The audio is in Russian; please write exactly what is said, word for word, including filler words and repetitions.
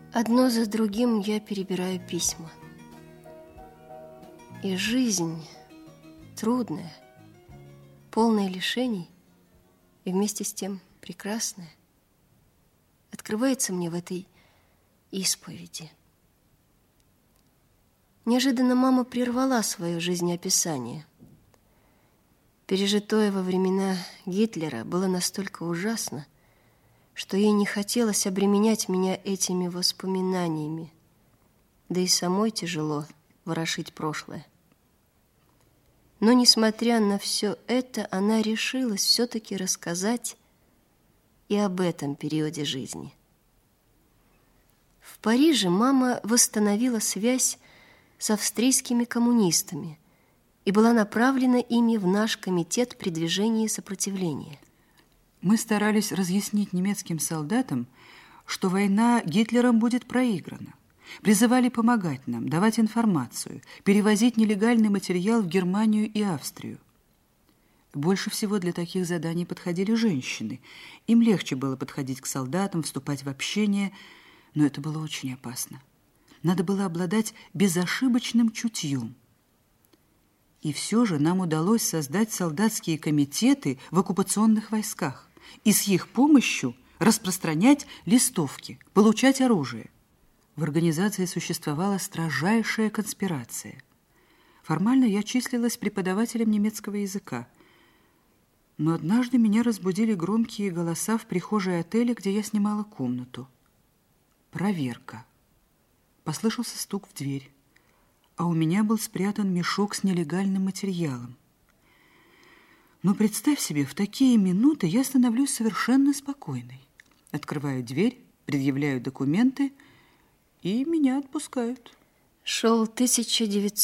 Одно за другим я перебираю письма. И жизнь трудная, полная лишений и вместе с тем прекрасная открывается мне в этой исповеди. Неожиданно мама прервала свое жизнеописание. Пережитое во времена Гитлера было настолько ужасно, что ей не хотелось обременять меня этими воспоминаниями, да и самой тяжело ворошить прошлое. Но, несмотря на все это, она решилась все-таки рассказать и об этом периоде жизни. В Париже мама восстановила связь с австрийскими коммунистами и была направлена ими в наш комитет при движении сопротивления. Мы старались разъяснить немецким солдатам, что война Гитлером будет проиграна. Призывали помогать нам, давать информацию, перевозить нелегальный материал в Германию и Австрию. Больше всего для таких заданий подходили женщины. Им легче было подходить к солдатам, вступать в общение, но это было очень опасно. Надо было обладать безошибочным чутьем. И все же нам удалось создать солдатские комитеты в оккупационных войсках и с их помощью распространять листовки, получать оружие. В организации существовала строжайшая конспирация. Формально я числилась преподавателем немецкого языка. Но однажды меня разбудили громкие голоса в прихожей отеля, где я снимала комнату. Проверка. Послышался стук в дверь, а у меня был спрятан мешок с нелегальным материалом. Но представь себе, в такие минуты я становлюсь совершенно спокойной. Открываю дверь, предъявляю документы, и меня отпускают. Шел тысяча девятьсот